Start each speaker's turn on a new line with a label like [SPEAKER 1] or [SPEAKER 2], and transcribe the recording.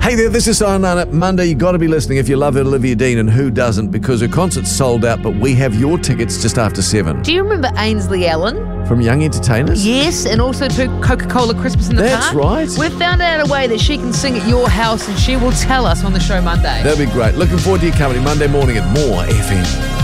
[SPEAKER 1] Hey there, this is Sayonara Monday. You got to be listening if you love Olivia Dean, and who doesn't, because her concert's sold out, but we have your tickets just after 7.
[SPEAKER 2] Do you remember Ainsley Allen?
[SPEAKER 1] From Young Entertainers?
[SPEAKER 2] Yes, and also to Coca-Cola Christmas in the
[SPEAKER 1] That's
[SPEAKER 2] Park.
[SPEAKER 1] right.
[SPEAKER 2] We've found out a way that she can sing at your house, and she will tell us on the show Monday.
[SPEAKER 1] That'd be great. Looking forward to your company Monday morning at More FM.